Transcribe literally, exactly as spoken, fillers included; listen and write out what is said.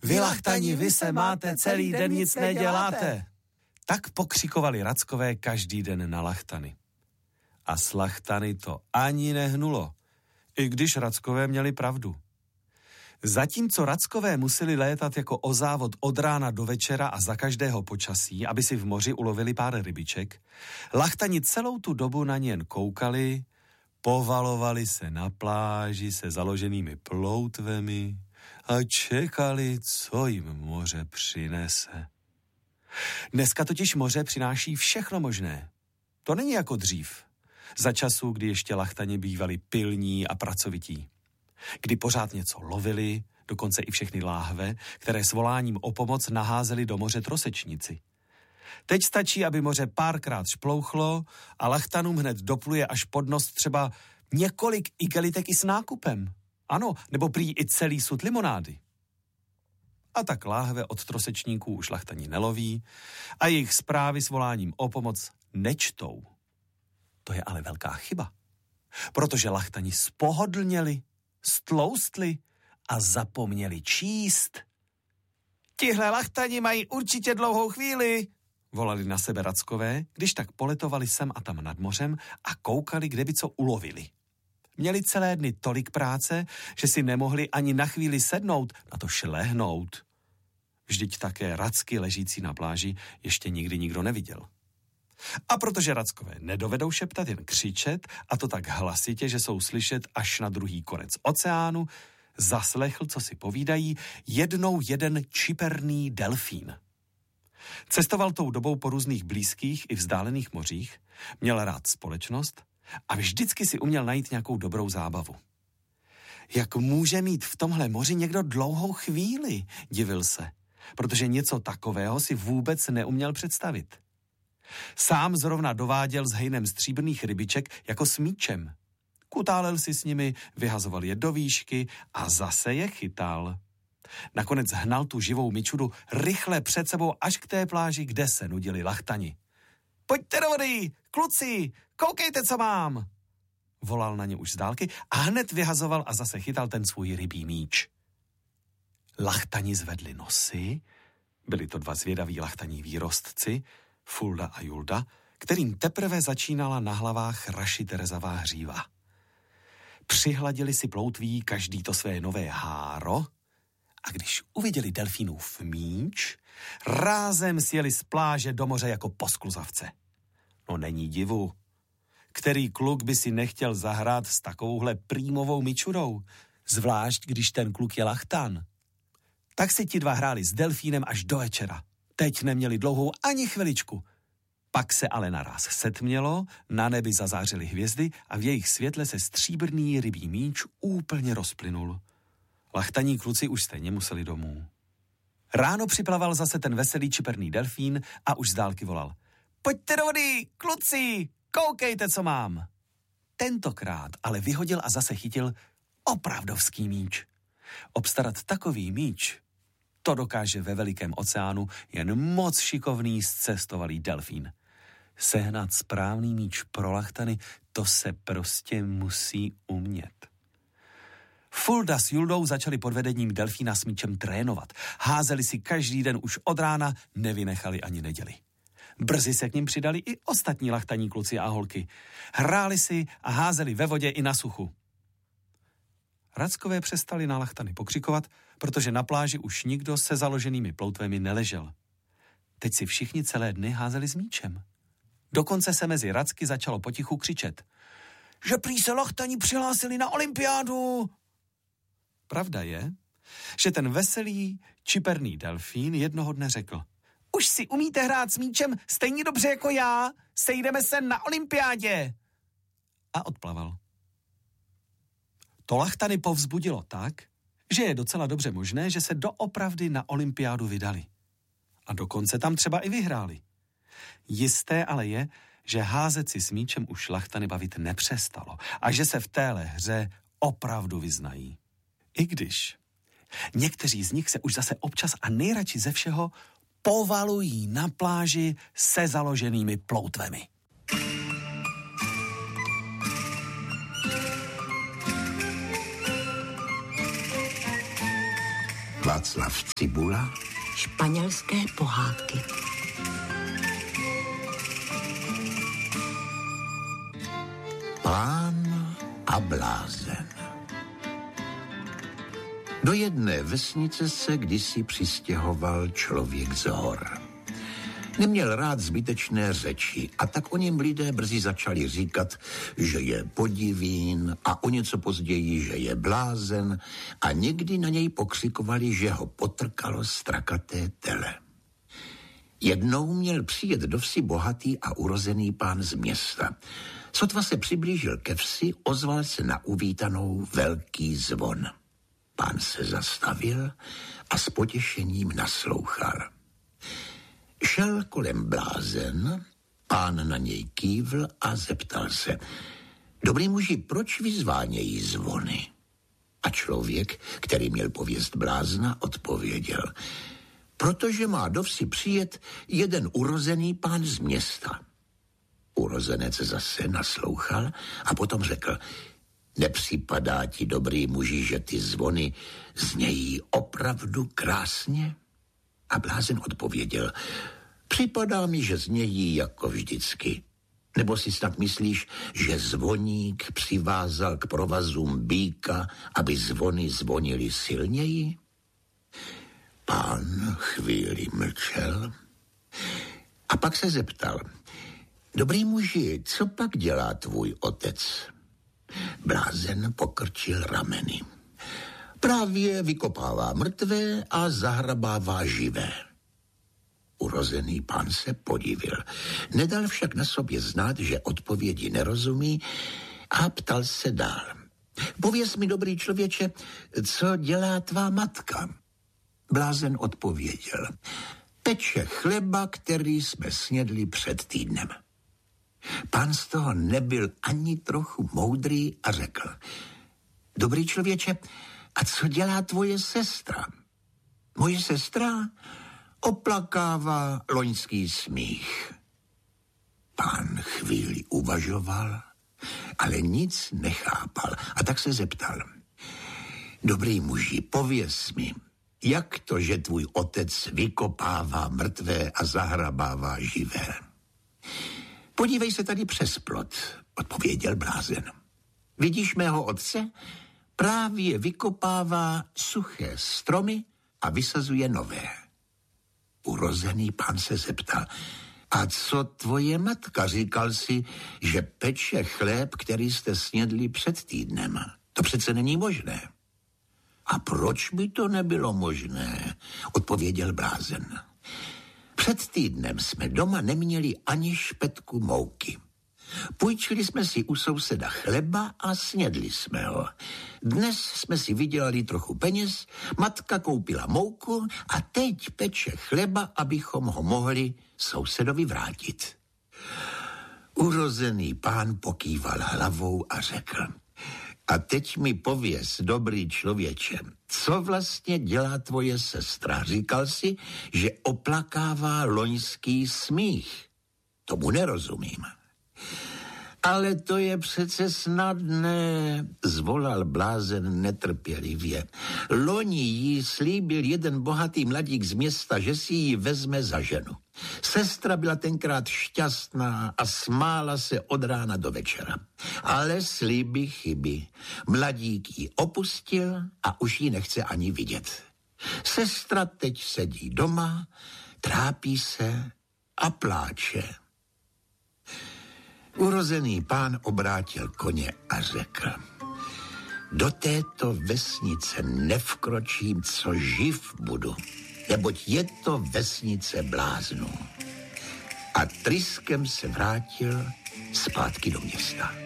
Vy lachtani, vy se máte, celý den nic neděláte. Tak pokřikovali Rackové každý den na lachtany. A s lachtany to ani nehnulo, i když Rackové měli pravdu. Zatímco Rackové museli létat jako o závod od rána do večera a za každého počasí, aby si v moři ulovili pár rybiček, lachtani celou tu dobu na ně jen koukali, povalovali se na pláži se založenými ploutvemi a čekali, co jim moře přinese. Dneska totiž moře přináší všechno možné. To není jako dřív, za časů, kdy ještě lachtani bývali pilní a pracovití. Kdy pořád něco lovili, dokonce i všechny láhve, které s voláním o pomoc naházeli do moře trosečníci. Teď stačí, aby moře párkrát šplouchlo a lachtanům hned dopluje až pod nos třeba několik igelitek i s nákupem. Ano, nebo prý i celý sud limonády. A tak láhve od trosečníků už lachtani neloví a jejich zprávy s voláním o pomoc nečtou. To je ale velká chyba, protože lachtani spohodlněli, stloustli a zapomněli číst. Tihle lachtani mají určitě dlouhou chvíli, volali na sebe Rackové, když tak poletovali sem a tam nad mořem a koukali, kde by co ulovili. Měli celé dny tolik práce, že si nemohli ani na chvíli sednout, na to šlehnout. Vždyť také racky ležící na pláži ještě nikdy nikdo neviděl. A protože Rackové nedovedou šeptat, jen křičet, a to tak hlasitě, že jsou slyšet až na druhý konec oceánu, zaslechl, co si povídají, jednou jeden čiperný delfín. Cestoval tou dobou po různých blízkých i vzdálených mořích, měl rád společnost a vždycky si uměl najít nějakou dobrou zábavu. Jak může mít v tomhle moři někdo dlouhou chvíli, divil se, protože něco takového si vůbec neuměl představit. Sám zrovna dováděl s hejnem stříbrných rybiček jako s míčem. Kutálel si s nimi, vyhazoval je do výšky a zase je chytal. Nakonec hnal tu živou mičudu rychle před sebou až k té pláži, kde se nudili lachtani. Pojďte do vody, kluci, koukejte, co mám! Volal na ně už z dálky a hned vyhazoval a zase chytal ten svůj rybí míč. Lachtani zvedli nosy, byli to dva zvědaví lachtaní výrostci, Fulda a Julda, kterým teprve začínala na hlavách rašit rezavá hříva. Přihladili si ploutví každý to své nové háro a když uviděli delfínův míč, rázem sjeli z pláže do moře jako poskluzavce. No není divu. Který kluk by si nechtěl zahrát s takovouhle prýmovou mičurou, zvlášť když ten kluk je lachtan. Tak si ti dva hráli s delfínem až do večera. Teď neměli dlouhou ani chviličku. Pak se ale naráz setmělo, na nebi zazářily hvězdy a v jejich světle se stříbrný rybí míč úplně rozplynul. Lachtaní kluci už stejně museli domů. Ráno připlaval zase ten veselý čiperný delfín a už z dálky volal. Pojďte do vody, kluci, koukejte, co mám. Tentokrát ale vyhodil a zase chytil opravdovský míč. Obstarat takový míč, to dokáže ve velikém oceánu jen moc šikovný zcestovalý delfín. Sehnat správný míč pro lachtany, to se prostě musí umět. Fulda s Juldou začali pod vedením delfína s míčem trénovat. Házeli si každý den už od rána, nevynechali ani neděli. Brzy se k nim přidali i ostatní lachtaní kluci a holky. Hráli si a házeli ve vodě i na suchu. Rackové přestali na lachtany pokřikovat, protože na pláži už nikdo se založenými ploutvemi neležel. Teď si všichni celé dny házeli s míčem. Dokonce se mezi racky začalo potichu křičet, že prý se lachtani přihlásili na olympiádu. Pravda je, že ten veselý, čiperný delfín jednoho dne řekl, už si umíte hrát s míčem stejně dobře jako já, sejdeme se na olympiádě. A odplaval. To lachtany povzbudilo tak, že je docela dobře možné, že se doopravdy na olympiádu vydali. A dokonce tam třeba i vyhráli. Jisté ale je, že házet si s míčem už lachtany bavit nepřestalo a že se v téhle hře opravdu vyznají. I když někteří z nich se už zase občas a nejradši ze všeho povalují na pláži se založenými ploutvemi. Laat Václav Cibula. Španělské pohádky. Pán a blázen. Do jedné vesnice se kdysi přistěhoval člověk z hor. Neměl rád zbytečné řeči a tak o něm lidé brzy začali říkat, že je podivín a o něco později, že je blázen a někdy na něj pokřikovali, že ho potrkalo strakaté tele. Jednou měl přijet do vsi bohatý a urozený pán z města. Sotva se přiblížil ke vsi, ozval se na uvítanou velký zvon. Pán se zastavil a s potěšením naslouchal. Šel kolem blázen, pán na něj kývl a zeptal se: Dobrý muži, proč vyzvánějí zvony? A člověk, který měl pověst blázna, odpověděl: Protože má do vsi přijet jeden urozený pán z města. Urozenec zase naslouchal a potom řekl: Nepřipadá ti, dobrý muži, že ty zvony znějí opravdu krásně? A blázen odpověděl: Připadá mi, že znějí jako vždycky. Nebo si snad myslíš, že zvoník přivázal k provazům býka, aby zvony zvonily silněji? Pán chvíli mlčel a pak se zeptal: Dobrý muži, co pak dělá tvůj otec? Blázen pokrčil rameny. Právě vykopává mrtvé a zahrabává živé. Urozený pán se podivil. Nedal však na sobě znát, že odpovědi nerozumí a ptal se dál. Pověz mi, dobrý člověče, co dělá tvá matka? Blázen odpověděl: Peče chleba, který jsme snědli před týdnem. Pán z toho nebyl ani trochu moudrý a řekl: Dobrý člověče, a co dělá tvoje sestra? Moje sestra oplakává loňský smích. Pán chvíli uvažoval, ale nic nechápal a tak se zeptal: Dobrý muži, pověz mi, jak to, že tvůj otec vykopává mrtvé a zahrabává živé? Podívej se tady přes plot, odpověděl blázen. Vidíš mého otce? Právě vykopává suché stromy a vysazuje nové. Urozený pán se zeptal: A co tvoje matka? Říkal si, že peče chléb, který jste snědli před týdnem. To přece není možné. A proč by to nebylo možné? Odpověděl blázen. Před týdnem jsme doma neměli ani špetku mouky. Půjčili jsme si u souseda chleba a snědli jsme ho. Dnes jsme si vydělali trochu peněz, matka koupila mouku a teď peče chleba, abychom ho mohli sousedovi vrátit. Urozený pán pokýval hlavou a řekl: A teď mi pověz, dobrý člověče, co vlastně dělá tvoje sestra? Říkal si, že oplakává loňský smích. Tomu nerozumím. Ale to je přece snadné, zvolal blázen netrpělivě. Loni jí slíbil jeden bohatý mladík z města, že si ji vezme za ženu. Sestra byla tenkrát šťastná a smála se od rána do večera. Ale slíby chyby. Mladík ji opustil a už ji nechce ani vidět. Sestra teď sedí doma, trápí se a pláče. Urozený pán obrátil koně a řekl: Do této vesnice nevkročím, co živ budu, neboť je to vesnice bláznů. A tryskem se vrátil zpátky do města.